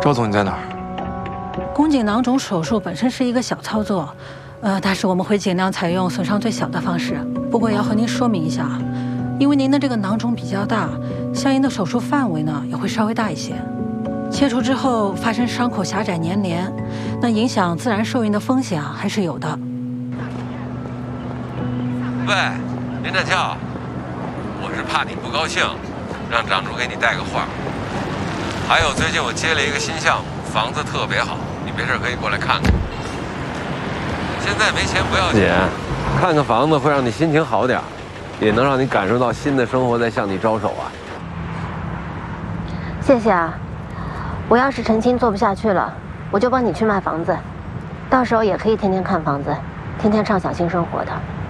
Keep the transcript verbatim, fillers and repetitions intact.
赵总，你在哪儿？ 宫颈囊肿手术本身是一个小操作，呃，但是我们会尽量采用损伤最小的方式。不过也要和您说明一下，因为您的这个囊肿比较大，相应的手术范围呢也会稍微大一些。切除之后发生伤口狭窄粘连，那影响自然受孕的风险啊还是有的。 喂，林展翘，我是怕你不高兴，让长主给你带个话。还有，最近我接了一个新项目，房子特别好，你没事可以过来看看。现在没钱不要紧，看看房子会让你心情好点，也能让你感受到新的生活在向你招手啊。 谢谢啊，我要是成亲做不下去了，我就帮你去卖房子，到时候也可以天天看房子，天天畅享新生活的。